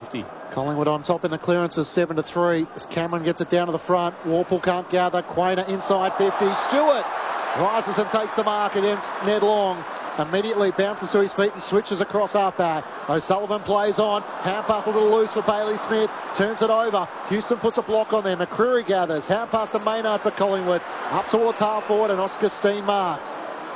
50. Collingwood on top in the clearances, 7-3. As Cameron gets it down to the front, Warple can't gather. Quainer inside 50. Stewart rises and takes the mark against Ned Long. Immediately bounces to his feet and switches across half-back. O'Sullivan plays on. Hand pass a little loose for Bailey Smith. Turns it over. Houston puts a block on there. McCreary gathers. Hand pass to Maynard for Collingwood. Up towards half-forward and Oscar Steen marks.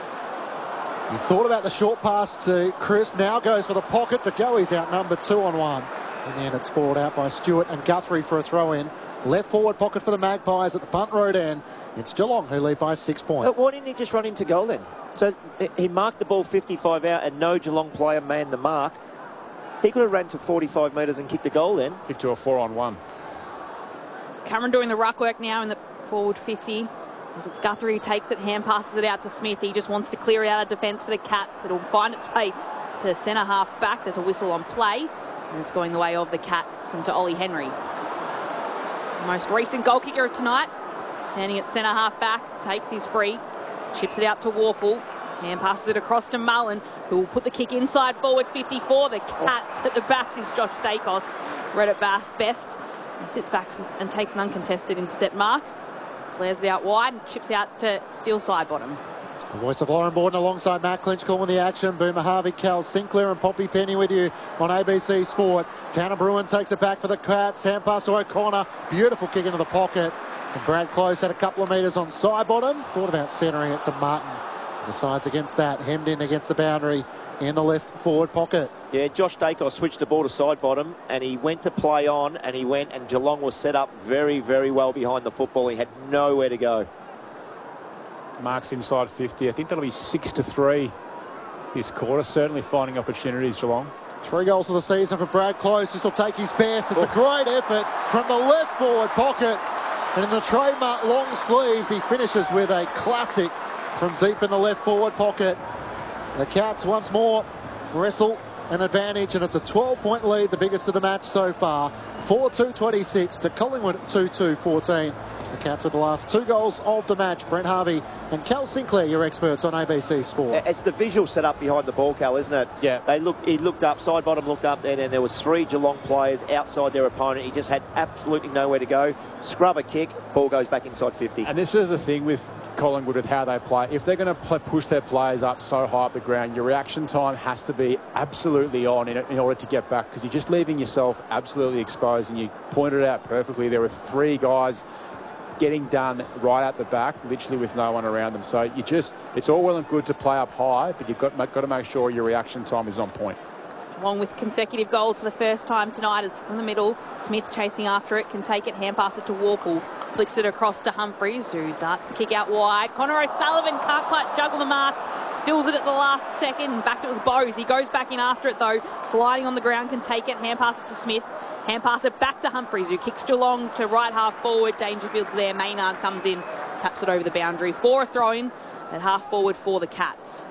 He thought about the short pass to Crisp. Now goes for the pocket to go. He's outnumbered 2-on-1. In the end, it's balled out by Stewart and Guthrie for a throw-in. Left forward pocket for the Magpies at the punt road end. It's Geelong who lead by 6 points. But why didn't he just run into goal then? So he marked the ball 55 out and no Geelong player manned the mark. He could have ran to 45 metres and kicked the goal then. Kicked to a 4-on-1. So it's Cameron doing the ruck work now in the forward 50. As it's Guthrie who takes it, hand passes it out to Smith. He just wants to clear it out of defence for the Cats. It'll find its way to centre half back. There's a whistle on play. And it's going the way of the Cats and to Ollie Henry. The most recent goal kicker of tonight. Standing at centre half back. Takes his free. Chips it out to Warple. Hand passes it across to Mullen, who will put the kick inside forward 54. The Cats at the back is Josh Dacos. Read it best. And sits back and takes an uncontested intercept mark. Flares it out wide. Chips out to Steele Sidebottom. The voice of Lauren Borden alongside Matt Clinch calling the action. Boomer Harvey, Cal Sinclair and Poppy Penny with you on ABC Sport. Tanner Bruin takes it back for the Cats. Hand pass to O'Connor. Beautiful kick into the pocket. And Brad Close had a couple of metres on Sidebottom. Thought about centering it to Martin. Decides against that. Hemmed in against the boundary in the left forward pocket. Yeah, Josh Dacos switched the ball to Sidebottom and he went to play on and he went and Geelong was set up very, very well behind the football. He had nowhere to go. Marks inside 50. I think that'll be 6-3 this quarter. Certainly finding opportunities, Geelong. 3 goals of the season for Brad Close. This will take his best. It's a great effort from the left forward pocket. And in the trademark long sleeves, he finishes with a classic from deep in the left forward pocket. The Cats once more wrestle an advantage, and it's a 12-point lead, the biggest of the match so far. 4-2-26 to Collingwood 2-2-14. The Cats with the last 2 goals of the match. Brent Harvey and Cal Sinclair, your experts on ABC Sport. It's the visual set up behind the ball, Cal, isn't it? Yeah. He looked up, Sidebottom looked up there, and there was 3 Geelong players outside their opponent. He just had absolutely nowhere to go. Scrub a kick, ball goes back inside 50. And this is the thing with Collingwood, with how they play. If they're going to push their players up so high up the ground, your reaction time has to be absolutely on in order to get back, because you're just leaving yourself absolutely exposed. And you pointed it out perfectly. There were 3 guys getting done right at the back, literally with no one around them. So it's all well and good to play up high, but you've got to make sure your reaction time is on point. Along with consecutive goals for the first time tonight is from the middle. Smith chasing after it, can take it, hand pass it to Warple. Flicks it across to Humphries, who darts the kick out wide. Connor O'Sullivan can't quite juggle the mark. Spills it at the last second. In fact, it was Bowes. He goes back in after it, though. Sliding on the ground, can take it, hand pass it to Smith. Hand pass it back to Humphries, who kicks Geelong to right half forward. Dangerfield's there. Maynard comes in, taps it over the boundary for a throw-in at half forward for the Cats.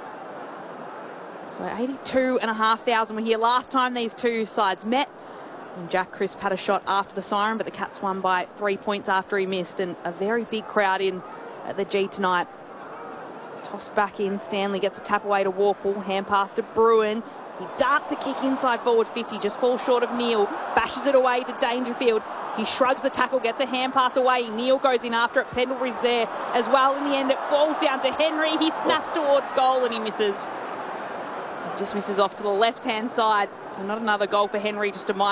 So 82,500 were here last time these two sides met. And Jack Crisp had a shot after the siren, but the Cats won by 3 points after he missed. And a very big crowd in at the G tonight. This is tossed back in. Stanley gets a tap away to Warple. Hand pass to Bruin. He darts the kick inside forward 50, just falls short of Neal. Bashes it away to Dangerfield. He shrugs the tackle, gets a hand pass away. Neal goes in after it. Pendlebury's there as well. In the end, it falls down to Henry. He snaps toward goal and he misses. He just misses off to the left-hand side. So not another goal for Henry, just a